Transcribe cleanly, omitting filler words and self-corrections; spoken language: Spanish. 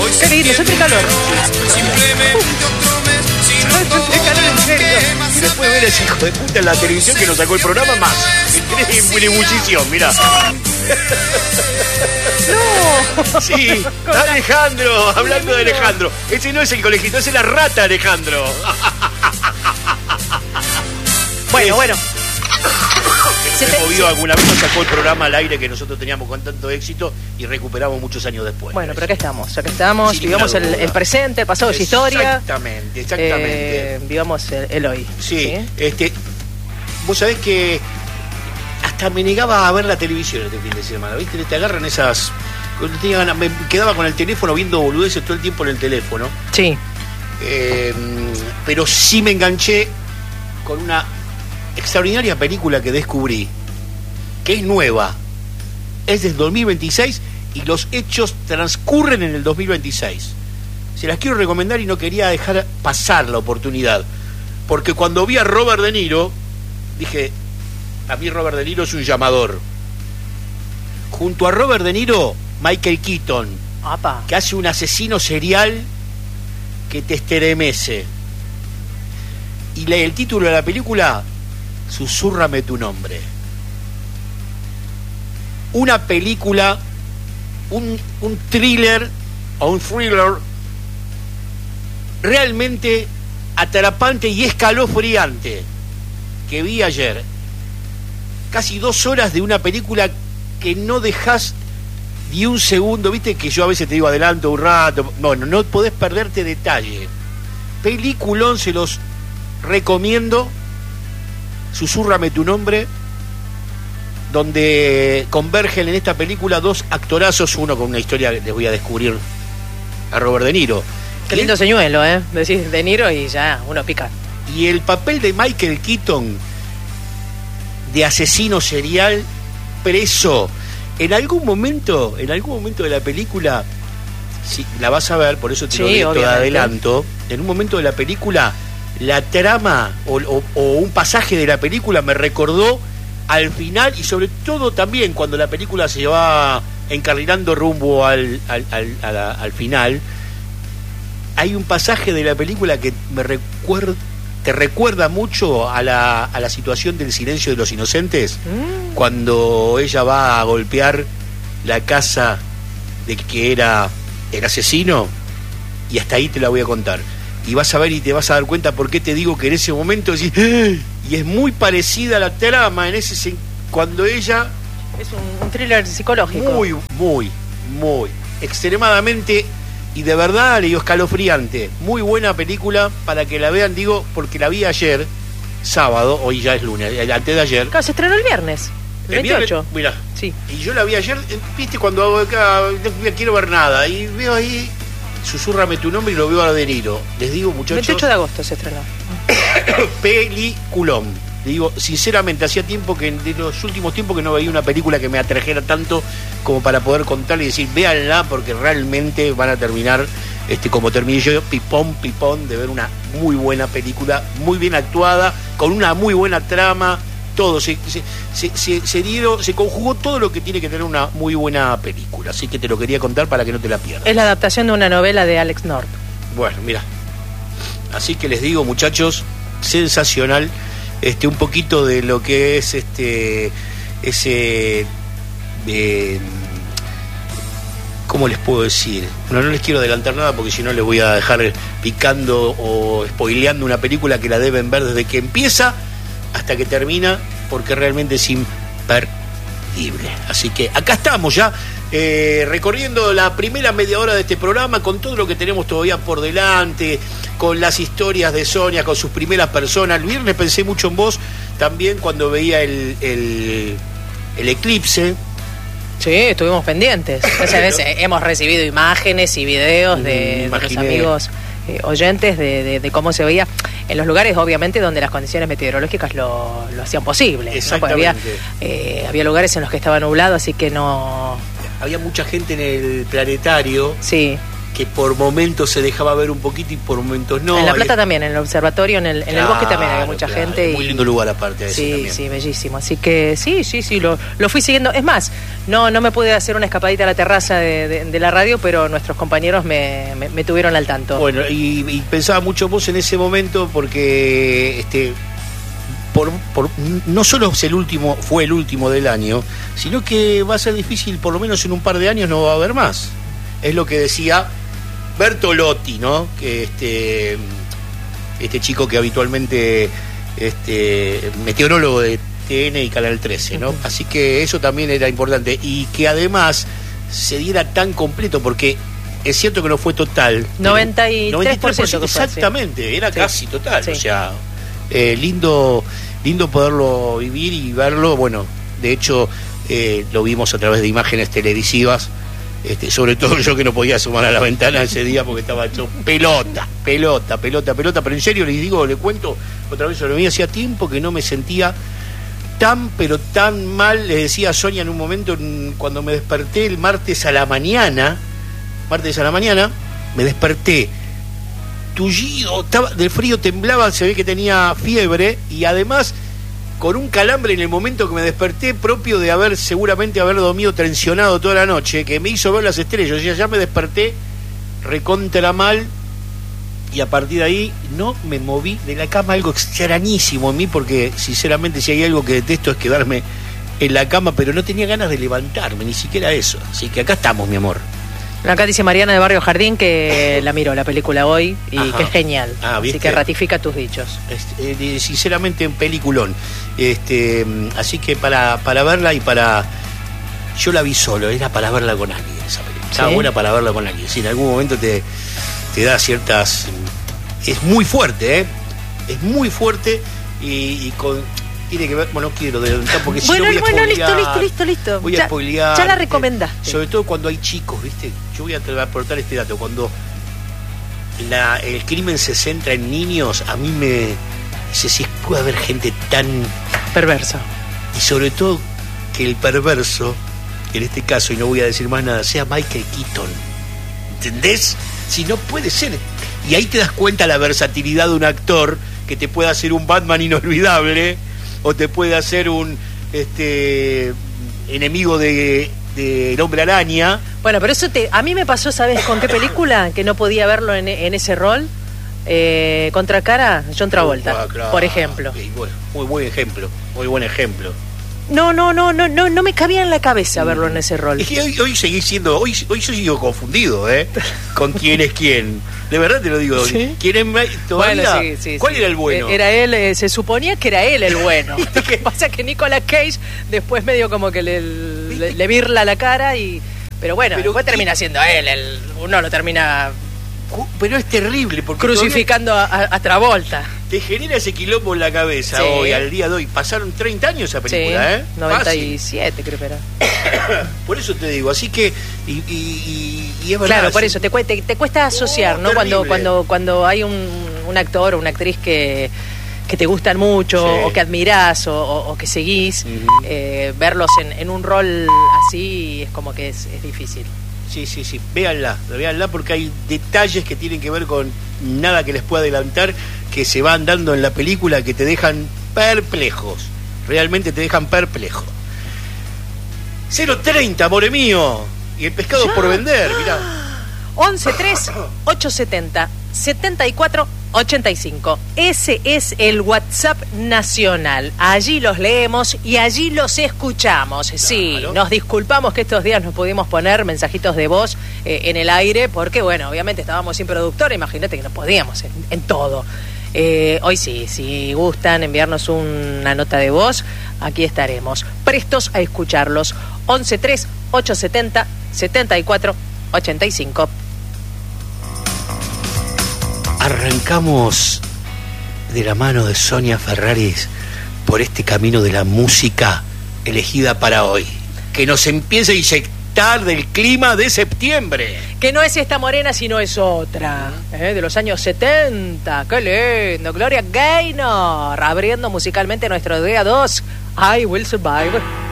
Qué lindo, siempre calor. Es calor en serio. Y después ver a ese hijo de puta en la televisión que nos sacó el programa más. En ebullición, mirá. No. Sí, Alejandro, hablando de Alejandro. Ese no es el colegito, ese es la rata Alejandro. Bueno. Se movió alguna vez, nos sacó el programa al aire que nosotros teníamos con tanto éxito y recuperamos muchos años después. Bueno, pero acá estamos, Sí, vivamos el presente, el pasado es historia. Exactamente. Vivamos el hoy. Sí, vos sabés que hasta me negaba a ver la televisión este fin de semana, ¿viste? Te agarran esas... Me quedaba con el teléfono viendo boludeces todo el tiempo en el teléfono. Sí. Pero sí me enganché con una extraordinaria película que descubrí, que es nueva, es del 2026 y los hechos transcurren en el 2026. Se las quiero recomendar y no quería dejar pasar la oportunidad, porque cuando vi a Robert De Niro dije, a mí Robert De Niro es un llamador. Junto a Robert De Niro, Michael Keaton, Apa. que hace un asesino serial que te estremece. Y el título de la película, Susúrrame tu nombre. Una película, un thriller o un thriller realmente atrapante y escalofriante que vi ayer. Casi 2 horas de una película que no dejás ni un segundo, viste que yo a veces te digo adelanto un rato, bueno, no podés perderte detalle. Peliculón, se los recomiendo. Susúrrame tu nombre, donde convergen en esta película 2 actorazos, uno con una historia que les voy a descubrir a Robert De Niro. Qué lindo señuelo, decís De Niro y ya uno pica. Y el papel de Michael Keaton, de asesino serial, preso. En algún momento de la película, si la vas a ver, por eso te lo digo de adelanto, en un momento de la película, la trama o un pasaje de la película me recordó al final, y sobre todo también cuando la película se va encarrilando rumbo al final, hay un pasaje de la película que te recuerda mucho a la situación del Silencio de los Inocentes, cuando ella va a golpear la casa de que era el asesino, y hasta ahí te la voy a contar. Y vas a ver y te vas a dar cuenta por qué te digo que en ese momento decís, y es muy parecida a la trama cuando ella... Es un thriller psicológico. Muy, extremadamente, y de verdad, le digo, escalofriante. Muy buena película para que la vean, digo, porque la vi ayer, sábado, hoy ya es lunes, antes de ayer. Claro, se estrenó el viernes. El 28. Mirá, sí. Y yo la vi ayer, viste, cuando hago acá, no quiero ver nada, y veo ahí... Susúrrame tu nombre y lo veo a De Niro. Les digo, muchachos... 28 de agosto se estrenó. Peliculón. Digo, sinceramente, hacía tiempo que, de los últimos tiempos, que no veía una película que me atrajera tanto como para poder contarle y decir, véanla, porque realmente van a terminar, como terminé yo, pipón, de ver una muy buena película, muy bien actuada, con una muy buena trama, todo, se conjugó todo lo que tiene que tener una muy buena película, así que te lo quería contar para que no te la pierdas. Es la adaptación de una novela de Alex North. Bueno, mira, así que les digo, muchachos, sensacional, un poquito de lo que es ¿cómo les puedo decir? No les quiero adelantar nada porque si no les voy a dejar picando o spoileando una película que la deben ver desde que empieza hasta que termina, porque realmente es imperdible. Así que acá estamos ya, recorriendo la primera media hora de este programa con todo lo que tenemos todavía por delante, con las historias de Sonia, con sus primeras personas. El viernes pensé mucho en vos también cuando veía el eclipse. Sí, estuvimos pendientes. Muchas veces hemos recibido imágenes y videos de los amigos oyentes de cómo se veía en los lugares, obviamente, donde las condiciones meteorológicas lo hacían posible. Exactamente. ¿No? Había lugares en los que estaba nublado, así que no... Había mucha gente en el planetario. Sí. que por momentos se dejaba ver un poquito y por momentos no. En La Plata también, en el observatorio, en el bosque también había mucha gente. Muy lindo lugar aparte de sí, eso. Sí, bellísimo. Así que sí, lo fui siguiendo. Es más, no me pude hacer una escapadita a la terraza de la radio, pero nuestros compañeros me tuvieron al tanto. Bueno, y pensaba mucho vos en ese momento porque no solo fue el último del año, sino que va a ser difícil, por lo menos en un par de años no va a haber más. Es lo que decía Bertolotti, ¿no? Que este chico que habitualmente meteorólogo de TN y Canal 13, ¿no? Así que eso también era importante y que además se diera tan completo, porque es cierto que no fue total. 93%. Exactamente, era casi total. Sí. O sea, lindo poderlo vivir y verlo. Bueno, de hecho lo vimos a través de imágenes televisivas. Sobre todo yo, que no podía asomar a la ventana ese día porque estaba hecho pelota, pero en serio les cuento otra vez sobre mí. Hacía tiempo que no me sentía pero tan mal. Le decía a Sonia en un momento, cuando me desperté el martes a la mañana, me desperté tullido, del frío, temblaba, se ve que tenía fiebre y además con un calambre en el momento que me desperté, propio de seguramente haber dormido tensionado toda la noche, que me hizo ver las estrellas. Yo decía, ya me desperté recontra mal, y a partir de ahí no me moví de la cama, algo extrañísimo en mí, porque sinceramente si hay algo que detesto es quedarme en la cama, pero no tenía ganas de levantarme, ni siquiera eso. Así que acá estamos, mi amor. Acá dice Mariana de Barrio Jardín que la miró la película hoy y que es genial. ¿Viste? Así que ratifica tus dichos. Sinceramente, un peliculón. Así que para verla yo la vi solo, era para verla con alguien esa película. Estaba buena para verla con alguien. Si en algún momento te da ciertas... Es muy fuerte, es muy fuerte y tiene que ver... Bueno, no quiero adelantar porque si no voy a spoilear. Listo. Voy a spoilear. Ya la recomendaste. Sobre todo cuando hay chicos, ¿viste? Yo voy a aportar este dato. Cuando el crimen se centra en niños, a mí me dice si puede haber gente tan... perversa. Y sobre todo que el perverso, en este caso, y no voy a decir más nada, sea Michael Keaton. ¿Entendés? Si no puede ser. Y ahí te das cuenta la versatilidad de un actor que te puede hacer un Batman inolvidable o te puede hacer un enemigo de El Hombre Araña. Bueno, pero eso a mí me pasó, ¿sabes con qué película? Que no podía verlo en ese rol. Contra cara, John Travolta, claro, por ejemplo. Bueno, muy buen ejemplo. No me cabía en la cabeza verlo en ese rol. Es que hoy yo sigo confundido, con quién es quién. De verdad te lo digo. ¿Sí? ¿Quién es todavía? Bueno, sí, ¿Cuál era el bueno? Era él, se suponía que era él el bueno. Lo que pasa es que Nicolas Cage después medio como que le birla la cara pero bueno, después termina siendo él, uno lo termina... Pero es terrible porque crucificando a Travolta. Te genera ese quilombo en la cabeza hoy, al día de hoy. Pasaron 30 años esa película, 97 creo que era. Por eso te digo, así que y es verdad. Claro, por eso te cuesta asociar, ¿no? Cuando hay un actor o una actriz que te gustan mucho, o que admirás o que seguís, verlos en un rol así es como que es difícil. Sí, véanla porque hay detalles que tienen que ver con nada que les pueda adelantar, que se van dando en la película, que te dejan perplejos, realmente te dejan perplejo. 030, amore mío, y el pescado ¿Ya? por vender, mirá. 11-3-870-74-85. Ese es el WhatsApp nacional. Allí los leemos y allí los escuchamos. Claro. Sí, nos disculpamos que estos días no pudimos poner mensajitos de voz en el aire, porque bueno, obviamente estábamos sin productor, imagínate que no podíamos en todo. Hoy sí, si gustan enviarnos una nota de voz, aquí estaremos, prestos a escucharlos. 11-3-870-74-85. Arrancamos de la mano de Sonia Ferraris por este camino de la música elegida para hoy, que nos empieza a inyectar del clima de septiembre. Que no es esta morena, sino es otra, de los años 70. ¡Qué lindo! Gloria Gaynor, abriendo musicalmente nuestro día 2, I Will Survive.